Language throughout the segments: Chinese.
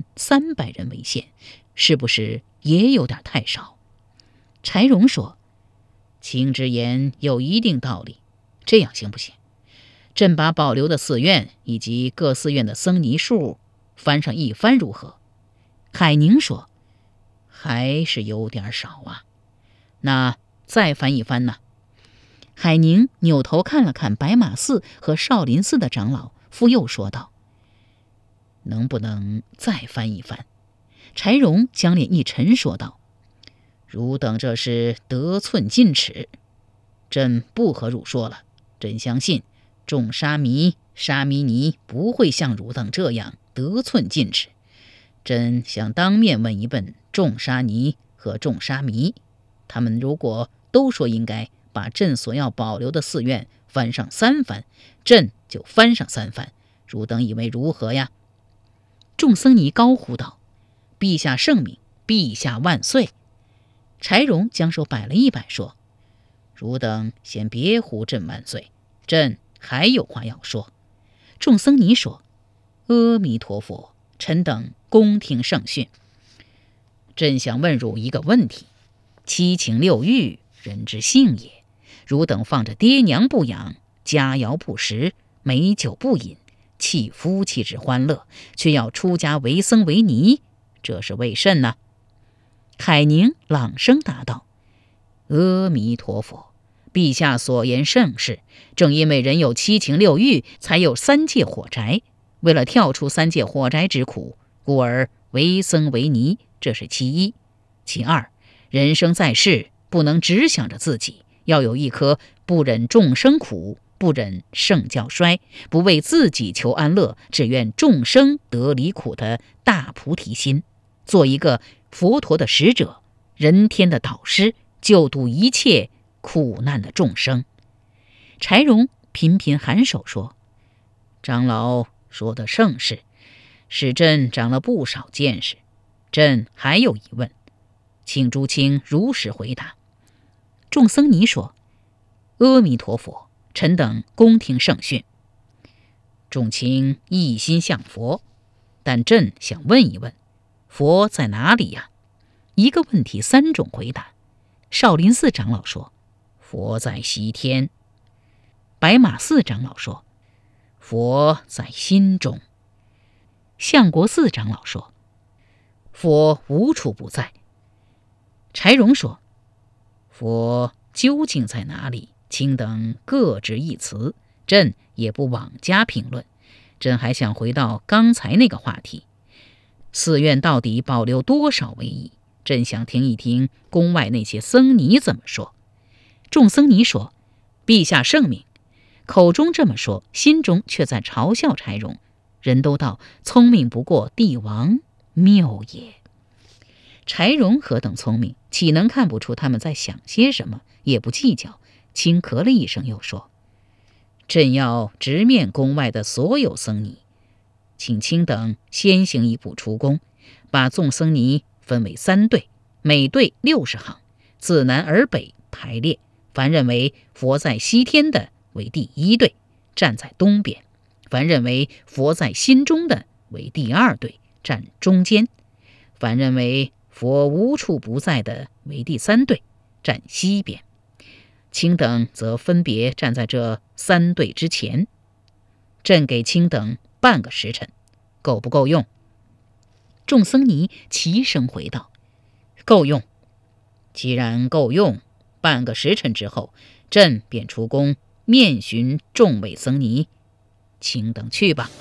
300人为限，是不是也有点太少？柴荣说：卿之言有一定道理，这样行不行？朕把保留的寺院以及各寺院的僧尼数翻上一番如何？海宁说：还是有点少啊，那再翻一番呢？海宁扭头看了看白马寺和少林寺的长老，复又说道：能不能再翻一翻？柴荣将脸一沉说道：汝等这是得寸进尺，朕不和汝说了，朕相信众沙弥尼不会像汝等这样得寸进尺。朕想当面问一问众沙尼和众沙弥，他们如果都说应该把朕所要保留的寺院翻上3番，朕就翻上3番，汝等以为如何呀？众僧尼高呼道：陛下圣明，陛下万岁！柴荣将手摆了一摆，说：汝等先别呼朕万岁，朕还有话要说。众僧尼说：阿弥陀佛，臣等恭听圣训。朕想问汝一个问题：七情六欲，人之性也。汝等放着爹娘不养，佳肴不食，美酒不饮，弃夫妻之欢乐，却要出家为僧为尼，这是为甚呢？海宁朗声答道：阿弥陀佛，陛下所言甚是。正因为人有七情六欲，才有3界火宅。为了跳出3界火宅之苦，故而为僧为尼，这是其一。其二，人生在世，不能只想着自己，要有一颗不忍众生苦，不忍圣教衰，不为自己求安乐，只愿众生得离苦的大菩提心，做一个佛陀的使者，人天的导师，救度一切苦难的众生。柴荣频频颔首说：长老说的甚是，使朕长了不少见识。朕还有疑问，请诸卿如实回答。众僧尼说：阿弥陀佛，臣等恭听圣训。众卿一心向佛，但朕想问一问，佛在哪里呀？一个问题3种回答。少林寺长老说：佛在西天。白马寺长老说：佛在心中。相国寺长老说：佛无处不在。柴荣说：佛究竟在哪里？卿等各执一词，朕也不妄加评论。朕还想回到刚才那个话题，寺院到底保留多少为宜？朕想听一听宫外那些僧尼怎么说。众僧尼说：陛下圣明。口中这么说，心中却在嘲笑柴荣。人都道聪明不过帝王，谬也。柴荣何等聪明，岂能看不出他们在想些什么？也不计较，轻咳了一声，又说：朕要直面宫外的所有僧尼，请卿等先行一步出宫，把众僧尼分为3队，每队60行，自南而北排列。凡认为佛在西天的为第1队，站在东边；凡认为佛在心中的为第2队，站中间；凡认为佛无处不在的为第3队，站西边。卿等则分别站在这3队之前。朕给卿等半个时辰，够不够用？众僧尼齐声回道：够用。既然够用，半个时辰之后，朕便出宫面询众位僧尼，卿等去吧。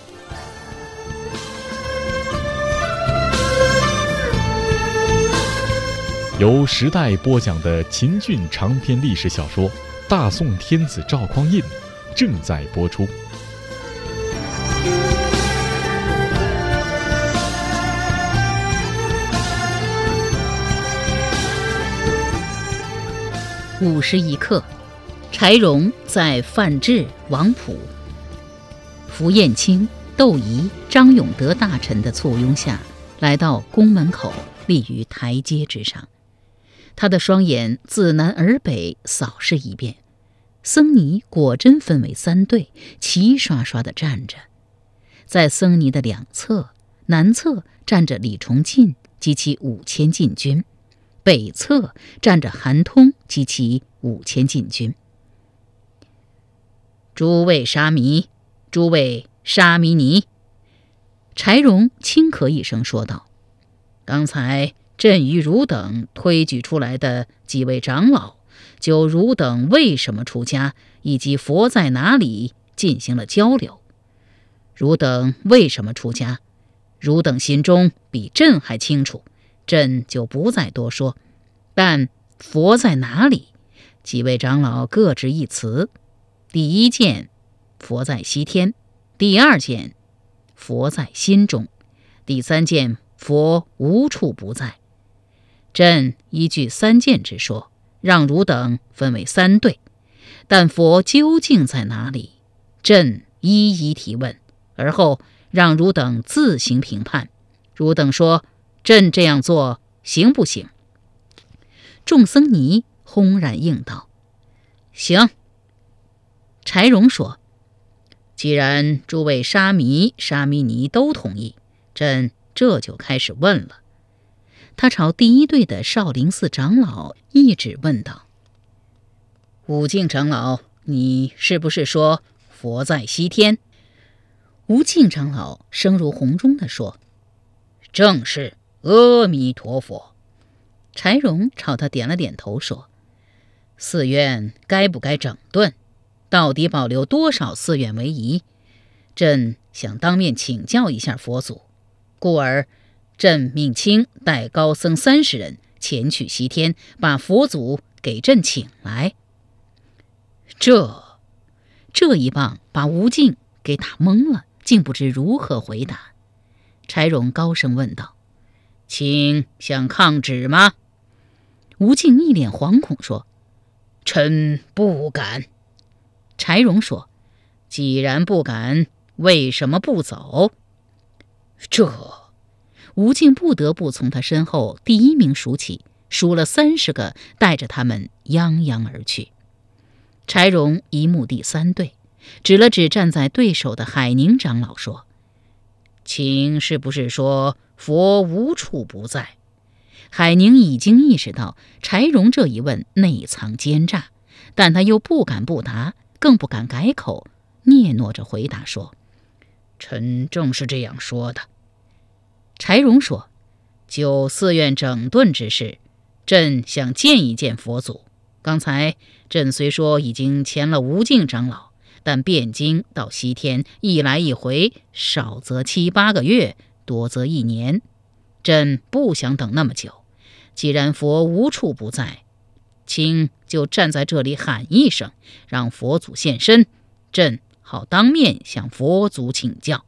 由时代播讲的秦俊长篇历史小说《大宋天子赵匡胤》正在播出。 51刻，柴荣在范质、王溥、符彦卿、窦仪、张永德大臣的簇拥下，来到宫门口，立于台阶之上。他的双眼自南而北扫视一遍，僧尼果真分为3队，齐刷刷地站着。在僧尼的两侧， 南侧站着李崇进及其5000禁军，北侧站着韩通及其5000禁军。诸位沙弥，诸位沙弥尼，柴荣轻咳一声说道：刚才朕与汝等推举出来的几位长老，就汝等为什么出家以及佛在哪里进行了交流。汝等为什么出家，汝等心中比朕还清楚，朕就不再多说。但佛在哪里，几位长老各执一词。第一件，佛在西天；第二件，佛在心中；第三件，佛无处不在。朕依据三件之说，让汝等分为3队，但佛究竟在哪里，朕一一提问，而后让汝等自行评判。汝等说，朕这样做行不行？众僧尼轰然应道：行。柴荣说：既然诸位沙弥、沙弥尼都同意，朕这就开始问了。他朝第一队的少林寺长老一指问道：武净长老，你是不是说佛在西天？吴净长老声如洪钟地说：正是，阿弥陀佛。柴荣朝他点了点头说：寺院该不该整顿？到底保留多少寺院为宜？朕想当面请教一下佛祖，故而朕命卿带高僧30人前去西天，把佛祖给朕请来。这一棒把吴净给打懵了，竟不知如何回答。柴荣高声问道：卿想抗旨吗？吴净一脸惶恐说：臣不敢。柴荣说：既然不敢，为什么不走？吴净不得不从他身后第一名数起，数了30个，带着他们泱泱而去。柴荣一目第3队，指了指站在对手的海宁长老说：卿是不是说佛无处不在？海宁已经意识到柴荣这一问内藏奸诈，但他又不敢不答，更不敢改口，嗫嚅着回答说：臣正是这样说的。柴荣说：就寺院整顿之事，朕想见一见佛祖。刚才朕虽说已经签了吴净长老，但汴京到西天一来一回，少则7、8个月，多则1年，朕不想等那么久。既然佛无处不在，卿就站在这里喊一声，让佛祖现身，朕好当面向佛祖请教。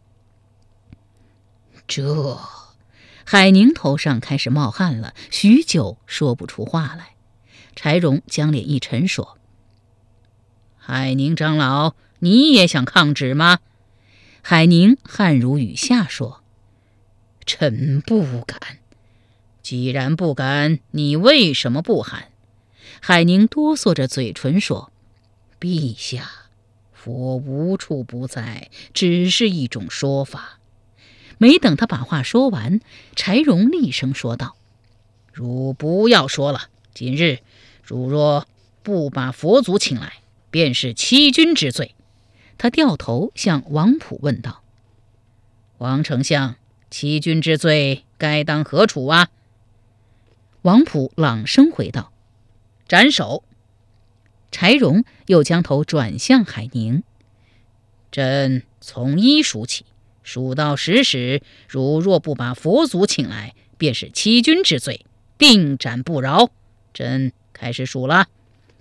海宁头上开始冒汗了，许久说不出话来。柴荣将脸一沉说：海宁长老，你也想抗旨吗？海宁汗如雨下说：臣不敢。既然不敢，你为什么不喊？海宁哆嗦着嘴唇说：陛下，佛无处不在，只是一种说法。没等他把话说完，柴荣厉声说道：汝不要说了，今日汝若不把佛祖请来，便是欺君之罪。他掉头向王溥问道：王丞相，欺君之罪该当何处啊？王溥朗声回道：斩首。柴荣又将头转向海宁：朕从1数起，数到10时，汝若不把佛祖请来，便是欺君之罪，定斩不饶。朕开始数了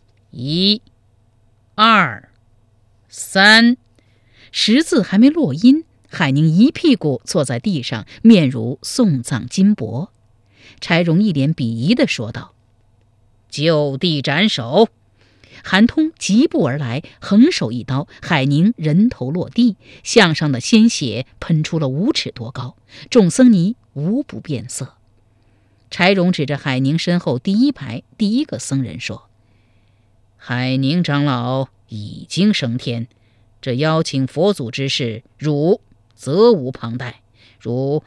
，1、2、3。10字还没落音，海宁一屁股坐在地上，面如送葬金箔。柴荣一脸鄙夷地说道：就地斩首。韩通疾步而来，横手一刀，海宁人头落地，项上的鲜血喷出了5尺多高，众僧尼无不变色。柴荣指着海宁身后第1排第1个僧人说：海宁长老已经升天，这邀请佛祖之事，汝责无旁贷。汝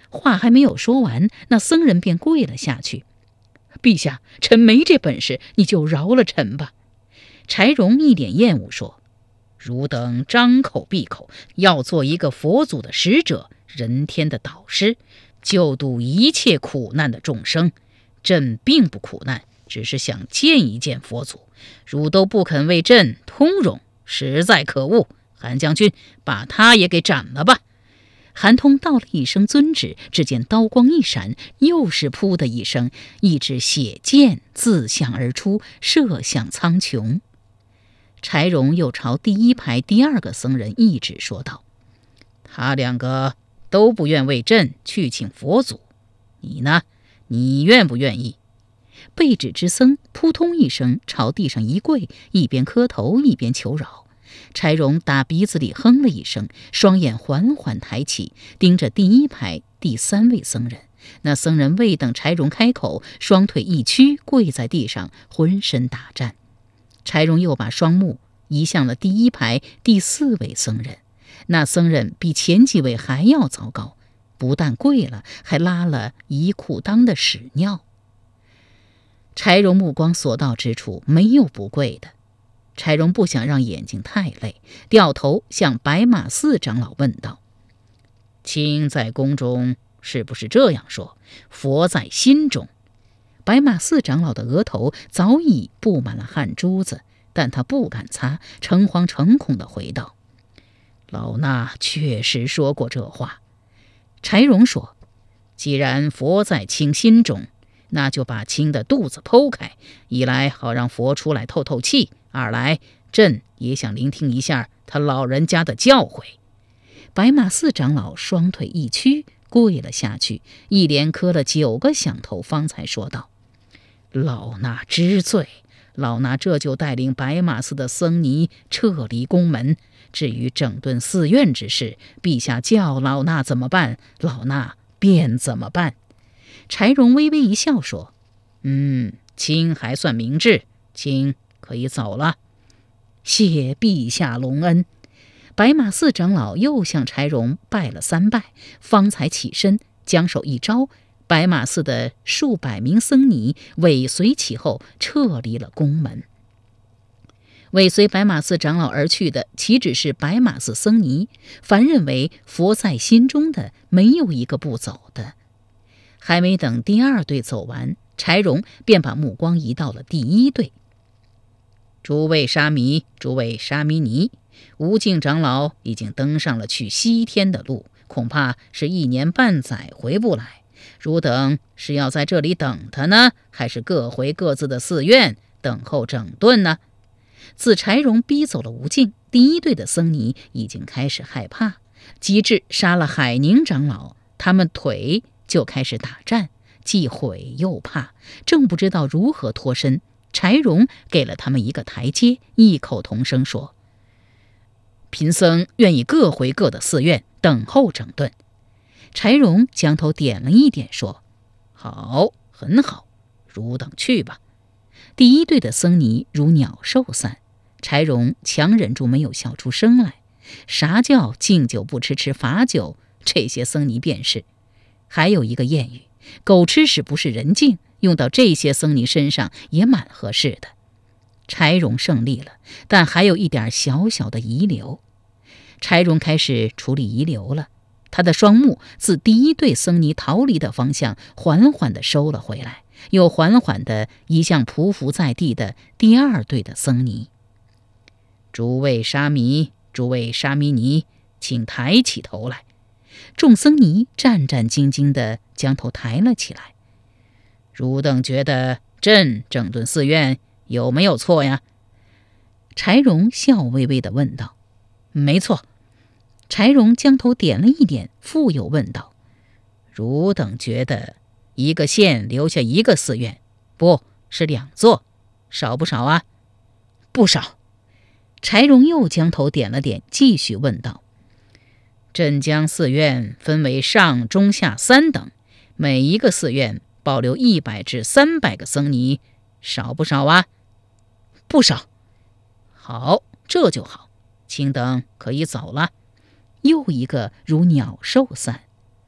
话还没有说完，那僧人便跪了下去。陛下，臣没这本事，你就饶了臣吧。柴荣一脸厌恶说：汝等张口闭口要做一个佛祖的使者，人天的导师，救度一切苦难的众生。朕并不苦难，只是想见一见佛祖，汝都不肯为朕通融，实在可恶。韩将军，把他也给斩了吧。韩通道了一声遵旨，只见刀光一闪，又是噗的一声，一支血箭自向而出，射向苍穹。柴荣又朝第一排第二个僧人一指说道：他两个都不愿为朕去请佛祖，你呢？你愿不愿意？被指之僧扑通一声朝地上一跪，一边磕头一边求饶。柴荣打鼻子里哼了一声，双眼缓缓抬起，盯着第一排第三位僧人。那僧人未等柴荣开口，双腿一屈，跪在地上，浑身打颤。柴荣又把双目移向了第一排第四位僧人。那僧人比前几位还要糟糕，不但跪了，还拉了一裤裆的屎尿。柴荣目光所到之处，没有不跪的。柴荣不想让眼睛太累，掉头向白马寺长老问道：卿在宫中是不是这样说？佛在心中。白马寺长老的额头早已布满了汗珠子，但他不敢擦，诚惶诚恐地回道：老衲确实说过这话。柴荣说：既然佛在卿心中，那就把卿的肚子剖开，一来好让佛出来透透气，二来朕也想聆听一下他老人家的教诲。白马寺长老双腿一屈，跪了下去，一连磕了9个响头，方才说道：老衲知罪，老衲这就带领白马寺的僧尼撤离宫门。至于整顿寺院之事，陛下叫老衲怎么办，老衲便怎么办。柴荣微微一笑说：卿还算明智，卿可以走了。谢陛下隆恩。白马寺长老又向柴荣拜了3拜，方才起身，将手一招，白马寺的数百名僧尼尾随其后，撤离了宫门。尾随白马寺长老而去的岂止是白马寺僧尼，凡认为佛在心中的，没有一个不走的。还没等第2队走完，柴荣便把目光移到了第1队。诸位沙弥，诸位沙弥尼，无尽长老已经登上了去西天的路，恐怕是1年半载回不来。汝等是要在这里等他呢，还是各回各自的寺院等候整顿呢？自柴荣逼走了无尽，第1队的僧尼已经开始害怕，及至杀了海宁长老，他们腿就开始打颤，既悔又怕，正不知道如何脱身。柴荣给了他们一个台阶，异口同声说：贫僧愿意各回各的寺院等候整顿。柴荣将头点了一点说：好，很好，汝等去吧。第1队的僧尼如鸟兽散，柴荣强忍住没有笑出声来。啥叫敬酒不吃吃罚酒？这些僧尼便是。还有一个谚语：狗吃屎不是人敬，用到这些僧尼身上也蛮合适的。柴荣胜利了，但还有一点小小的遗留。柴荣开始处理遗留了，他的双目自第1队僧尼逃离的方向缓缓地收了回来，又缓缓地移向匍匐在地的第2队的僧尼。诸位沙弥，诸位沙弥尼，请抬起头来。众僧尼战战兢兢地将头抬了起来。汝等觉得朕整顿寺院有没有错呀？柴荣笑微微地问道。没错。柴荣将头点了一点，复又问道：汝等觉得一个县留下1个寺院，不是2座，少不少啊？不少。柴荣又将头点了点，继续问道：朕将寺院分为上中下3等，每一个寺院保留100至300个僧尼，少不少啊？不少。好，这就好，卿等可以走了。又一个如鸟兽散。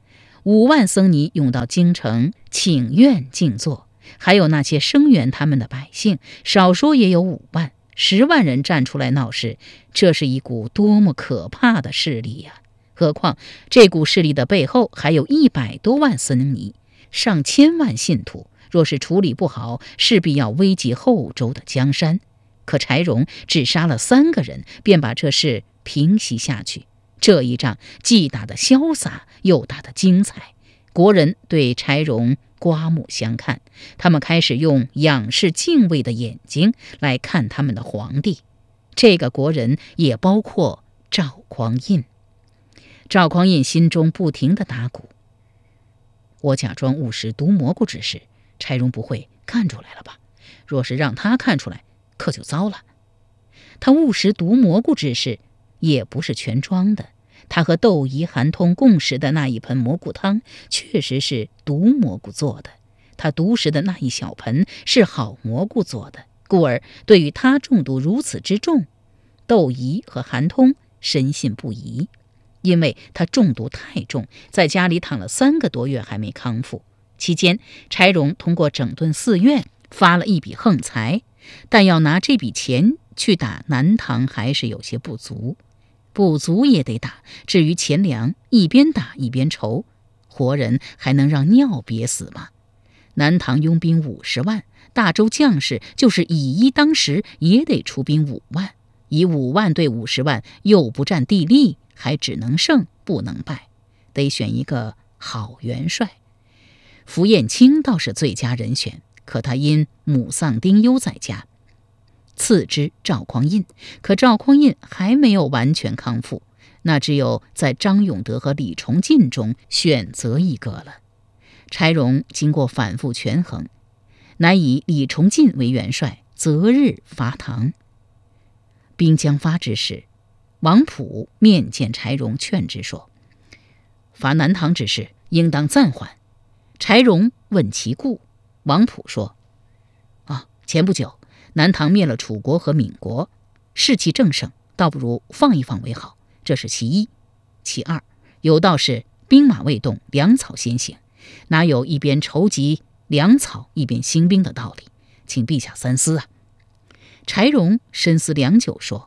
5万僧尼涌到京城请愿静坐，还有那些声援他们的百姓，少说也有5万、10万人站出来闹事，这是一股多么可怕的势力呀！何况这股势力的背后还有100多万僧尼，上千万信徒，若是处理不好，势必要危及后周的江山。可柴荣只杀了3个人，便把这事平息下去。这一仗既打得潇洒，又打得精彩，国人对柴荣刮目相看，他们开始用仰视敬畏的眼睛来看他们的皇帝。这个国人也包括赵匡胤。赵匡胤心中不停地打鼓，我假装误食毒蘑菇之事，柴荣不会看出来了吧？若是让他看出来，可就糟了。他误食毒蘑菇之事也不是全装的，他和窦仪、韩通共食的那一盆蘑菇汤确实是毒蘑菇做的，他独食的那一小盆是好蘑菇做的，故而对于他中毒如此之重，窦仪和韩通深信不疑。因为他中毒太重，在家里躺了3个多月还没康复。期间，柴荣通过整顿寺院发了一笔横财，但要拿这笔钱去打南唐还是有些不足，也得打。至于钱粮，一边打一边筹，活人还能让尿憋死吗？南唐拥兵50万，大周将士就是以一当十，也得出兵5万，以5万对50万，又不占地利，还只能胜不能败，得选一个好元帅。符彦卿倒是最佳人选，可他因母丧丁忧在家。次之赵匡胤，可赵匡胤还没有完全康复，那只有在张永德和李崇进中选择一个了。柴荣经过反复权衡，乃以李崇进为元帅，择日发唐。兵将发之时，王溥面见柴荣，劝之说：伐南唐之事应当暂缓。柴荣问其故，王溥说：前不久南唐灭了楚国和闽国，士气正盛，倒不如放一放为好，这是其一。其二，有道是兵马未动，粮草先行，哪有一边筹集粮草一边兴兵的道理？请陛下三思啊。柴荣深思良久，说：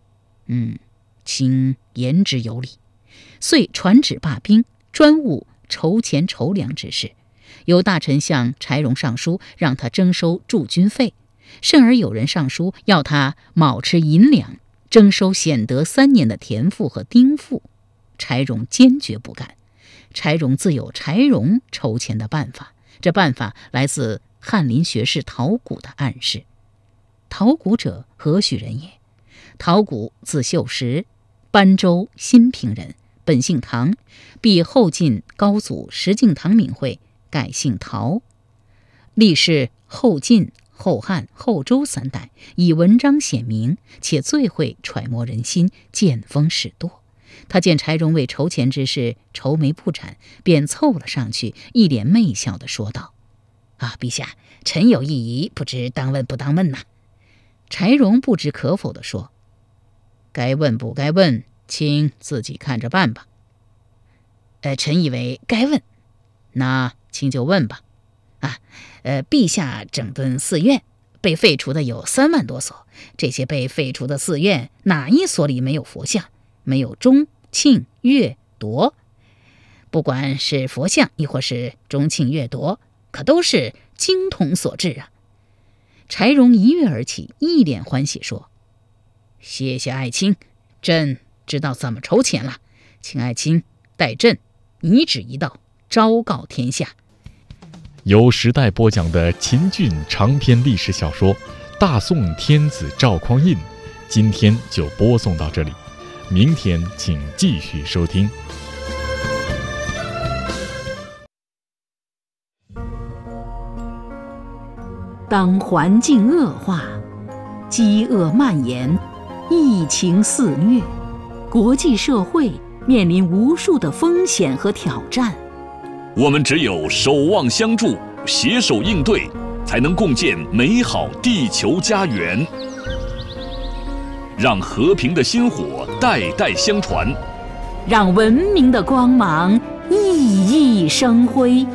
卿言之有理。遂传旨罢兵，专务筹钱筹粮之事。有大臣向柴荣上书，让他征收驻军费，甚而有人上书要他卯吃银两，征收显德3年的田赋和丁赋。柴荣坚决不干。柴荣自有柴荣筹钱的办法，这办法来自翰林学士陶谷的暗示。陶谷者何许人也？陶谷字秀实，班州新平人，本姓唐，毕后晋高祖石敬瑭名讳，改姓陶，历仕后晋、后汉、后周3代，以文章显名，且最会揣摩人心，见风使舵。他见柴荣为筹钱之事愁眉不展，便凑了上去，一脸媚笑地说道：陛下，臣有一疑，不知当问不当问呐。柴荣不知可否地说：该问不该问，请自己看着办吧。臣以为该问。那请就问吧。陛下整顿寺院，被废除的有3万多所，这些被废除的寺院，哪一所里没有佛像？没有钟、磬、乐、铎？不管是佛像，亦或是钟、磬、乐、铎，可都是经筒所制啊。柴荣一跃而起，一脸欢喜说：谢谢爱卿，朕知道怎么筹钱了，请爱卿代朕一旨一道，昭告天下。 由时代播讲的秦俊长篇历史小说《大宋天子赵匡胤》，今天就播送到这里，明天请继续收听。 当环境恶化，饥饿蔓延，疫情肆虐，国际社会面临无数的风险和挑战。 我们只有守望相助，携手应对，才能共建美好地球家园。让和平的薪火代代相传， 让文明的光芒熠熠熠生辉。